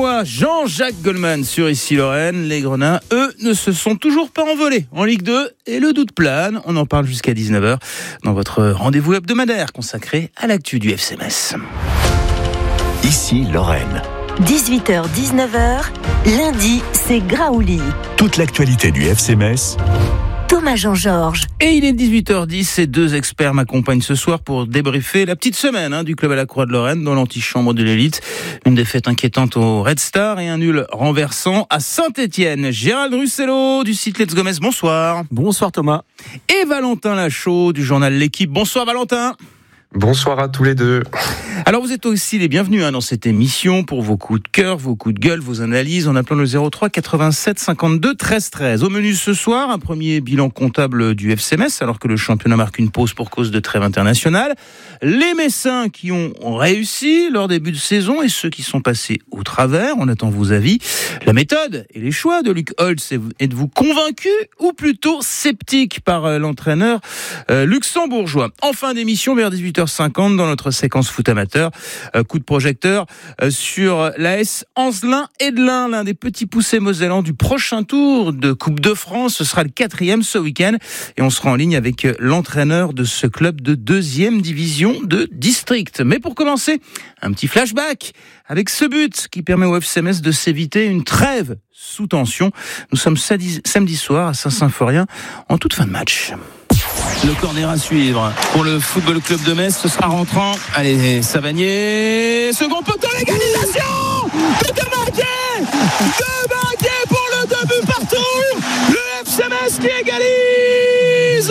Stéphanois Jean-Jacques Goldman sur Issy-Lorraine. Les Grenats, eux, ne se sont toujours pas envolés en Ligue 2 et le doute plane. On en parle jusqu'à 19h dans votre rendez-vous hebdomadaire consacré à l'actu du FC Metz. Issy-Lorraine. 18h-19h, lundi, c'est Graouli. Toute l'actualité du FC Metz. Thomas Jean-Georges. Et il est 18h10 et deux experts m'accompagnent ce soir pour débriefer la petite semaine du club à la Croix-de-Lorraine dans l'antichambre de l'élite. Une défaite inquiétante au Red Star et un nul renversant à Saint-Etienne. Gérald Russello du site Let's Go Metz, bonsoir. Bonsoir Thomas. Et Valentin Lachaud du journal L'Équipe. Bonsoir Valentin. Bonsoir à tous les deux. Alors vous êtes aussi les bienvenus dans cette émission pour vos coups de cœur, vos coups de gueule, vos analyses en appelant le 03 87 52 13 13. Au menu ce soir, un premier bilan comptable du FC Metz alors que le championnat marque une pause pour cause de trêve internationale. Les Messins qui ont réussi leur début de saison et ceux qui sont passés au travers. On attend vos avis. La méthode et les choix de Luc Holtz. Êtes-vous convaincu ou plutôt sceptique par l'entraîneur luxembourgeois? En fin d'émission vers 18h50 dans notre séquence foot amateur, coup de projecteur sur l'AS Ancelin-Edlin, l'un des petits poussés mosellans du prochain tour de Coupe de France. Ce sera le 4e ce week-end et on sera en ligne avec l'entraîneur de ce club de 2e division de district. Mais pour commencer, un petit flashback avec ce but qui permet au FC Metz de s'éviter une trêve sous tension. Nous sommes samedi soir à Saint-Symphorien en toute fin de match. Le corner à suivre pour le Football Club de Metz, ce sera rentrant. Allez, Savanier, second poteau, l'égalisation de Demanguet pour le 2 buts partout. Le FC Metz qui égalise.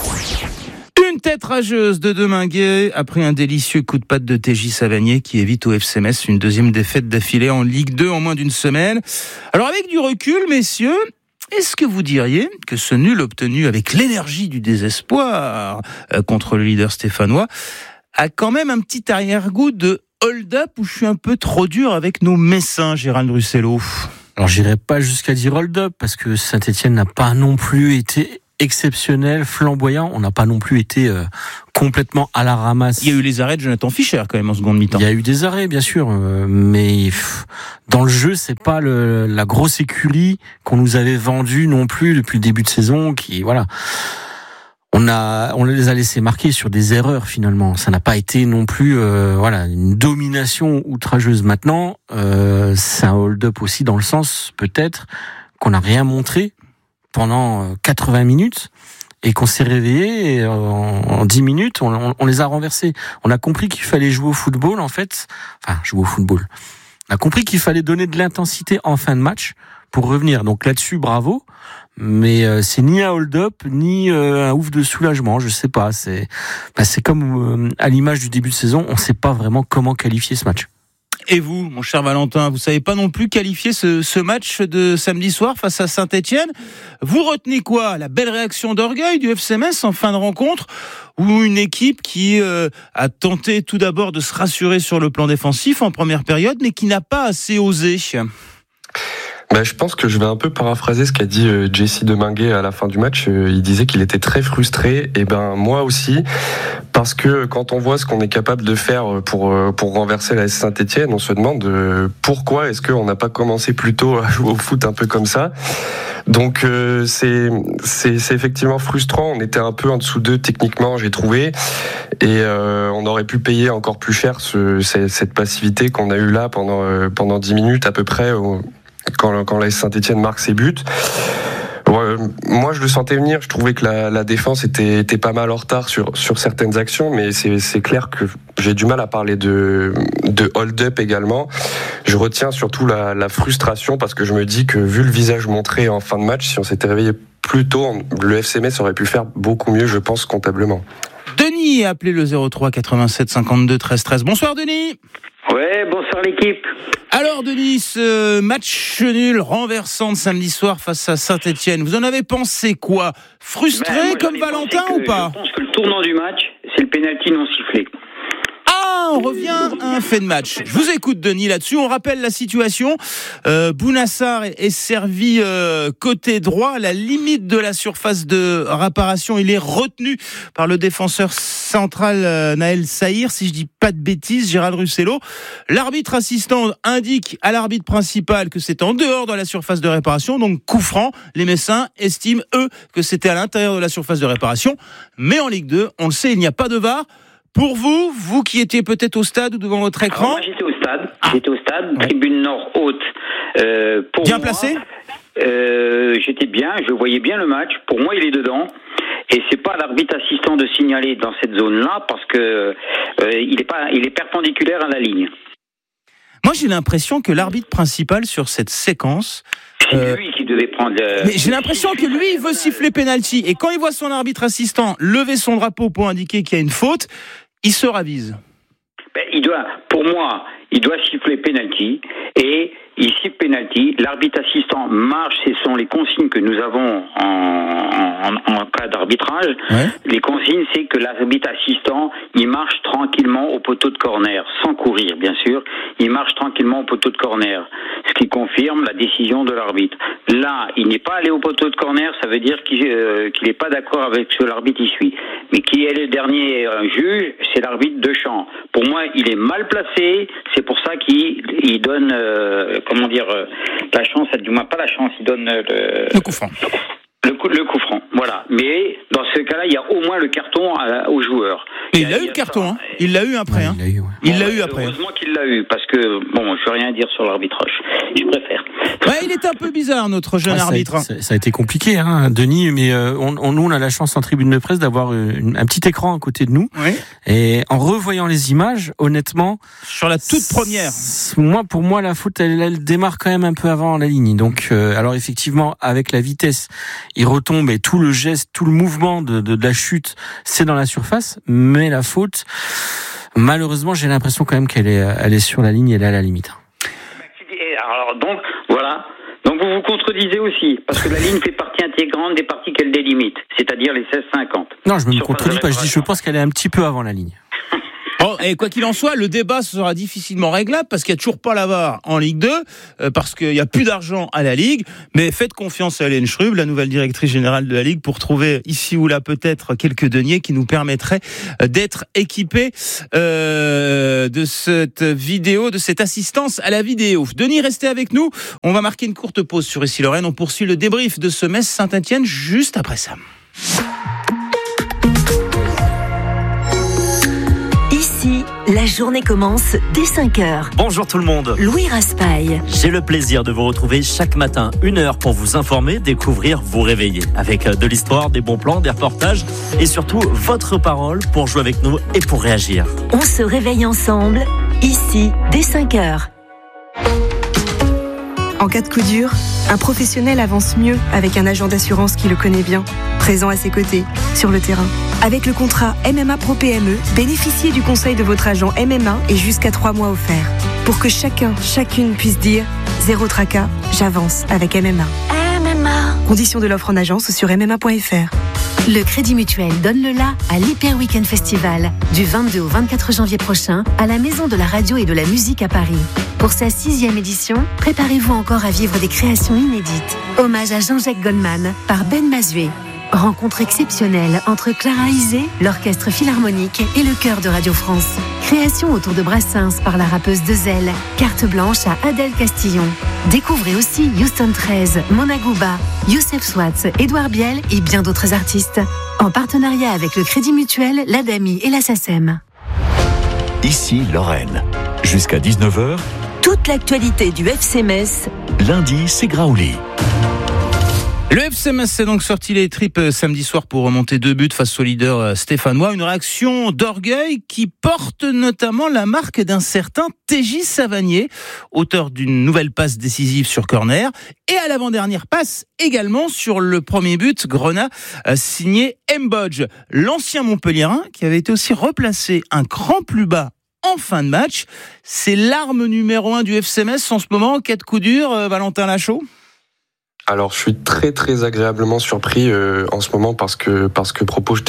Une tête rageuse de Demanguet après un délicieux coup de patte de TJ Savanier qui évite au FC Metz une deuxième défaite d'affilée en Ligue 2 en moins d'une semaine. Alors avec du recul, messieurs, est-ce que vous diriez que ce nul obtenu avec l'énergie du désespoir contre le leader stéphanois a quand même un petit arrière-goût de hold-up où je suis un peu trop dur avec nos Messins, Gérald Russello? Alors j'irai pas jusqu'à dire hold-up parce que Saint-Etienne n'a pas non plus été exceptionnel, flamboyant. On n'a pas non plus été complètement à la ramasse. Il y a eu les arrêts de Jonathan Fischer quand même en seconde mi-temps. Il y a eu des arrêts bien sûr, mais dans le jeu c'est pas la grosse écurie qu'on nous avait vendue non plus depuis le début de saison. Qui voilà, on les a laissés marquer sur des erreurs finalement. Ça n'a pas été non plus une domination outrageuse. Maintenant, c'est un hold-up aussi dans le sens peut-être qu'on n'a rien montré pendant 80 minutes et qu'on s'est réveillé et en 10 minutes on les a renversés. On a compris qu'il fallait jouer au football en fait. Enfin, jouer au football. On a compris qu'il fallait donner de l'intensité en fin de match pour revenir. Donc là-dessus, bravo. Mais c'est ni un hold-up ni un ouf de soulagement. Je sais pas. C'est comme à l'image du début de saison, on sait pas vraiment comment qualifier ce match. Et vous, mon cher Valentin, vous savez pas non plus qualifier ce match de samedi soir face à Saint-Etienne. Vous retenez quoi? La belle réaction d'orgueil du FC Metz en fin de rencontre ou une équipe qui a tenté tout d'abord de se rassurer sur le plan défensif en première période, mais qui n'a pas assez osé? Je pense que je vais un peu paraphraser ce qu'a dit Jesse Demanguet à la fin du match. Il disait qu'il était très frustré. Et moi aussi, parce que quand on voit ce qu'on est capable de faire pour renverser la Saint-Etienne, on se demande pourquoi est-ce qu'on n'a pas commencé plus tôt à jouer au foot un peu comme ça. Donc c'est effectivement frustrant. On était un peu en dessous d'eux techniquement, j'ai trouvé, et on aurait pu payer encore plus cher cette passivité qu'on a eue là pendant 10 minutes à peu près. Quand la Saint-Etienne marque ses buts. Moi, je le sentais venir. Je trouvais que la défense était pas mal en retard sur certaines actions, mais c'est clair que j'ai du mal à parler de hold-up également. Je retiens surtout la frustration parce que je me dis que vu le visage montré en fin de match, si on s'était réveillé plus tôt, le FC Metz aurait pu faire beaucoup mieux, je pense, comptablement. Denis a appelé le 03 87 52 13 13. Bonsoir Denis. Ouais, bonsoir l'équipe. Alors Denis, ce match nul renversant de samedi soir face à Saint-Etienne, vous en avez pensé quoi? Frustré comme Valentin ou pas? Je pense que le tournant du match, c'est le pénalty non sifflé. on revient à un fait de match. Je vous écoute, Denis, là-dessus. On rappelle la situation. Bounassar est servi côté droit, à la limite de la surface de réparation. Il est retenu par le défenseur central Naël Sahir, si je dis pas de bêtises, Gérald Russello. L'arbitre assistant indique à l'arbitre principal que c'est en dehors de la surface de réparation, donc coup franc. Les Messins estiment, eux, que c'était à l'intérieur de la surface de réparation. Mais en Ligue 2, on le sait, il n'y a pas de VAR. Pour vous qui étiez peut-être au stade ou devant votre écran. Moi, j'étais au stade, tribune nord haute. Pour bien moi, placé. J'étais bien, je voyais bien le match. Pour moi, il est dedans. Et c'est pas l'arbitre assistant de signaler dans cette zone-là parce que il est perpendiculaire à la ligne. Moi, j'ai l'impression que l'arbitre principal sur cette séquence. C'est lui qui devait prendre. Mais j'ai l'impression que lui, il veut siffler penalty. Et quand il voit son arbitre assistant lever son drapeau pour indiquer qu'il y a une faute, il se ravise. Pour moi, il doit siffler penalty et il siffle penalty. L'arbitre assistant marche, ce sont les consignes que nous avons en cas d'arbitrage. Ouais. Les consignes, c'est que l'arbitre assistant, il marche tranquillement au poteau de corner, sans courir, bien sûr. Il marche tranquillement au poteau de corner, ce qui confirme la décision de l'arbitre. Là, il n'est pas allé au poteau de corner, ça veut dire qu'il n'est pas d'accord avec ce que l'arbitre y suit. Mais qui est le dernier juge, c'est l'arbitre de champ. Pour moi, il est mal placé, c'est pour ça qu'il donne, la chance, du moins pas la chance, il donne le coup franc. Le coup franc, voilà. Mais dans ce cas-là, il y a au moins le carton au joueur. Et il a eu le carton, hein. Il l'a eu après. Ouais, il l'a eu après. Heureusement qu'il l'a eu, parce que, je ne veux rien dire sur l'arbitrage. Je préfère. Ouais, il est un peu bizarre, notre jeune arbitre. Ça a été compliqué, hein, Denis, mais nous, on a la chance en tribune de presse d'avoir un petit écran à côté de nous. Oui. Et en revoyant les images, honnêtement... Sur la toute première. Pour moi, la faute, elle démarre quand même un peu avant la ligne. Donc, alors effectivement, avec la vitesse, il retombe et tout le geste, tout le mouvement de la chute, c'est dans la surface. Mais la faute, malheureusement, j'ai l'impression quand même qu'elle est sur la ligne, elle est à la limite. Alors donc, voilà. Donc vous vous contredisez aussi, parce que la ligne fait partie intégrante des parties qu'elle délimite, c'est-à-dire les 16,50. Non, je me contredis pas, je pense qu'elle est un petit peu avant la ligne. Bon, et quoi qu'il en soit, le débat sera difficilement réglable parce qu'il n'y a toujours pas la VAR en Ligue 2, parce qu'il n'y a plus d'argent à la Ligue. Mais faites confiance à Hélène Schrub, la nouvelle directrice générale de la Ligue, pour trouver ici ou là peut-être quelques deniers qui nous permettraient d'être équipés de cette vidéo, de cette assistance à la vidéo. Denis, restez avec nous. On va marquer une courte pause sur Issy-Lorraine. On poursuit le débrief de ce Metz Saint-Etienne juste après ça. Ici, la journée commence dès 5h. Bonjour tout le monde. Louis Raspail. J'ai le plaisir de vous retrouver chaque matin, 1 heure pour vous informer, découvrir, vous réveiller. Avec de l'histoire, des bons plans, des reportages et surtout votre parole pour jouer avec nous et pour réagir. On se réveille ensemble, ici, dès 5h. En cas de coup dur, un professionnel avance mieux avec un agent d'assurance qui le connaît bien, présent à ses côtés, sur le terrain. Avec le contrat MMA Pro PME, bénéficiez du conseil de votre agent MMA et jusqu'à 3 mois offerts. Pour que chacune puisse dire « Zéro tracas, j'avance avec MMA ». MMA. Conditions de l'offre en agence sur MMA.fr. Le Crédit Mutuel donne le la à l'Hyper Weekend Festival du 22 au 24 janvier prochain à la Maison de la Radio et de la Musique à Paris. Pour sa 6e édition, préparez-vous encore à vivre des créations inédites. Hommage à Jean-Jacques Goldman par Ben Mazué. Rencontre exceptionnelle entre Clara Isé, l'Orchestre Philharmonique et le Chœur de Radio France. Création autour de Brassens par la rappeuse Dezel. Carte blanche à Adèle Castillon. Découvrez aussi Houston 13, Mona Gouba, Youssef Swatz, Édouard Biel et bien d'autres artistes. En partenariat avec le Crédit Mutuel, l'ADAMI et la SACEM. Ici Lorraine. Jusqu'à 19h. Toute l'actualité du FC Metz. Lundi, c'est Graouli. Le FC Metz s'est donc sorti les tripes samedi soir pour remonter 2 buts face au leader stéphanois. Une réaction d'orgueil qui porte notamment la marque d'un certain TJ Savanier, auteur d'une nouvelle passe décisive sur corner. Et à l'avant-dernière passe également sur le premier but, Grenat signé Mbodj, l'ancien Montpellierin qui avait été aussi replacé un cran plus bas en fin de match. C'est l'arme numéro 1 du FC Metz en ce moment. 4 coups durs, Valentin Lachaud. Alors, je suis très très agréablement surpris en ce moment parce que propose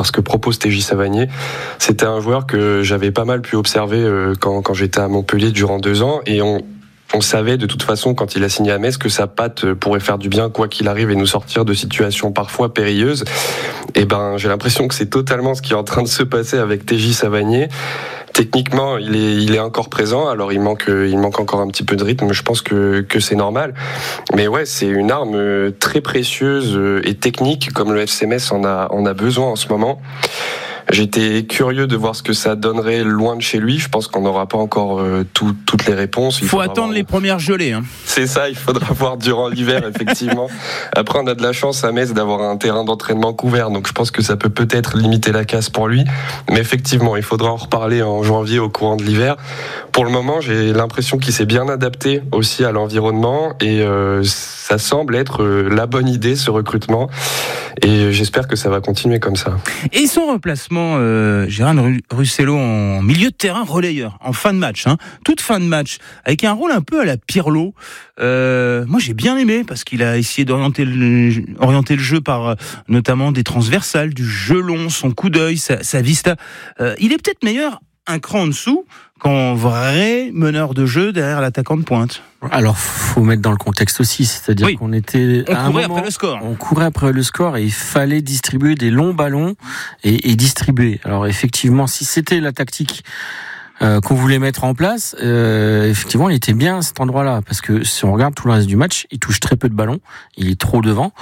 TJ Savanier. C'était un joueur que j'avais pas mal pu observer quand j'étais à Montpellier durant 2 ans, et on savait de toute façon quand il a signé à Metz que sa patte pourrait faire du bien quoi qu'il arrive et nous sortir de situations parfois périlleuses. Et j'ai l'impression que c'est totalement ce qui est en train de se passer avec TJ Savanier. Techniquement, il est encore présent, alors il manque encore un petit peu de rythme, je pense que c'est normal. Mais ouais, c'est une arme très précieuse et technique, comme le FC Metz en a besoin en ce moment. J'étais curieux de voir ce que ça donnerait loin de chez lui. Je pense qu'on n'aura pas encore toutes les réponses. Il faut attendre les premières gelées. C'est ça, il faudra voir durant l'hiver, effectivement. Après, on a de la chance à Metz d'avoir un terrain d'entraînement couvert, donc je pense que ça peut peut-être limiter la casse pour lui. Mais effectivement, il faudra en reparler en janvier au courant de l'hiver. Pour le moment, j'ai l'impression qu'il s'est bien adapté aussi à l'environnement et ça semble être la bonne idée, ce recrutement. Et j'espère que ça va continuer comme ça. Et son remplacement, Gérard Russello en milieu de terrain relayeur, en fin de match, toute fin de match, avec un rôle un peu à la Pirlo. Moi j'ai bien aimé parce qu'il a essayé d'orienter le jeu par notamment des transversales, du jeu long, son coup d'œil, sa vista. Il est peut-être meilleur un cran en dessous qu'en vrai meneur de jeu derrière l'attaquant de pointe. Alors, faut mettre dans le contexte aussi, c'est-à-dire qu'on était à un moment, après le score. On courait après le score et il fallait distribuer des longs ballons et distribuer. Alors effectivement, si c'était la tactique qu'on voulait mettre en place, effectivement, il était bien à cet endroit-là, parce que si on regarde tout le reste du match, il touche très peu de ballons, il est trop devant.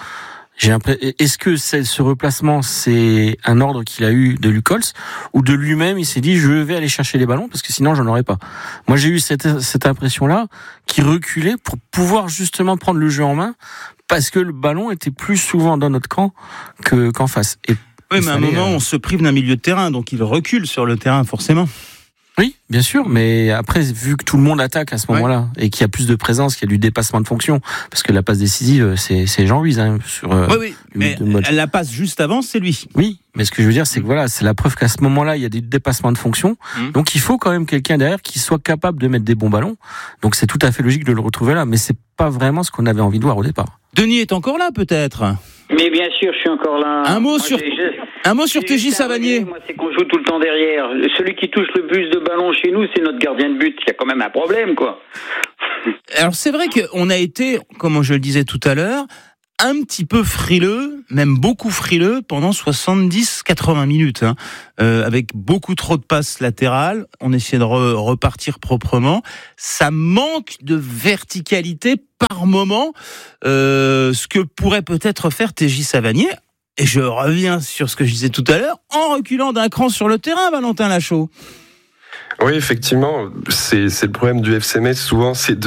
Est-ce que ce replacement, c'est un ordre qu'il a eu de Luc Holtz, ou de lui-même, il s'est dit, je vais aller chercher les ballons, parce que sinon, j'en aurais pas. Moi, j'ai eu cette impression-là, qui reculait pour pouvoir justement prendre le jeu en main, parce que le ballon était plus souvent dans notre camp qu'en face. Oui, mais à un moment, on se prive d'un milieu de terrain, donc il recule sur le terrain, forcément. Oui, bien sûr, mais après, vu que tout le monde attaque à ce moment-là, et qu'il y a plus de présence, qu'il y a du dépassement de fonction, parce que la passe décisive, c'est Jean-Louis, sur... oui, mais la passe juste avant, c'est lui. Oui, mais ce que je veux dire, c'est que voilà, c'est la preuve qu'à ce moment-là, il y a des dépassements de fonction, donc il faut quand même quelqu'un derrière qui soit capable de mettre des bons ballons, donc c'est tout à fait logique de le retrouver là, mais c'est pas vraiment ce qu'on avait envie de voir au départ. Denis est encore là, peut-être? Mais bien sûr, je suis encore là. Un mot sur TJ Savanier. Moi, c'est qu'on joue tout le temps derrière. Celui qui touche le plus de ballons chez nous, c'est notre gardien de but. Il y a quand même un problème, quoi. Alors, c'est vrai qu'on a été, comme je le disais tout à l'heure, un petit peu frileux, même beaucoup frileux, pendant 70-80 minutes, avec beaucoup trop de passes latérales. On essayait de repartir proprement. Ça manque de verticalité par moment, ce que pourrait peut-être faire TJ Savanier. Et je reviens sur ce que je disais tout à l'heure, en reculant d'un cran sur le terrain, Valentin Lachaud. Oui, effectivement, c'est le problème du FC Metz. Souvent, c'est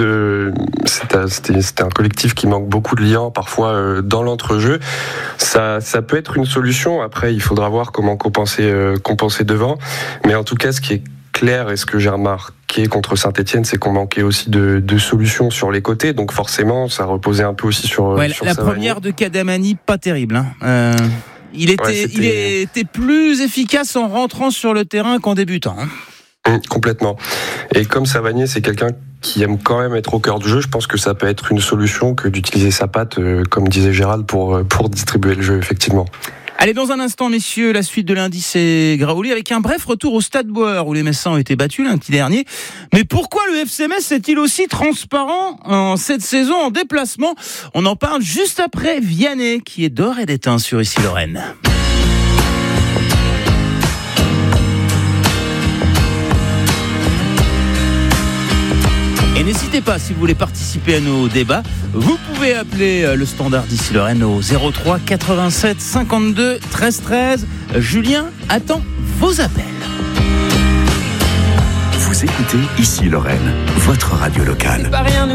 un collectif qui manque beaucoup de liens, parfois dans l'entrejeu. Ça peut être une solution. Après, il faudra voir comment compenser devant. Mais en tout cas, ce qui est clair et ce que j'ai remarqué contre Saint-Etienne, c'est qu'on manquait aussi de solutions sur les côtés. Donc forcément, ça reposait un peu aussi sur la Savanier. Première de Kadamani, pas terrible. Il était plus efficace en rentrant sur le terrain qu'en débutant. Complètement. Et comme Savanier, c'est quelqu'un qui aime quand même être au cœur du jeu, je pense que ça peut être une solution que d'utiliser sa patte, comme disait Gérald, pour distribuer le jeu, effectivement. Allez, dans un instant, messieurs, la suite de lundi, c'est Graouli, avec un bref retour au Stade Bauer, où les Messins ont été battus lundi dernier. Mais pourquoi le FC Metz est-il aussi transparent en cette saison en déplacement? On en parle juste après Vianney, qui est d'or et d'étain sur Ici Lorraine. Et n'hésitez pas, si vous voulez participer à nos débats, vous pouvez appeler le standard d'Ici Lorraine au 03 87 52 13 13. Julien attend vos appels. Vous écoutez Ici Lorraine, votre radio locale.